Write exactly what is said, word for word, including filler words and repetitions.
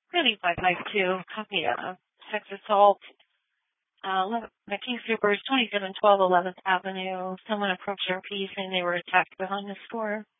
Really five five two, copy of sex assault. Uh, the King Supers, twenty-seven twelve eleventh Avenue. Someone approached our piece and they were attacked behind the store.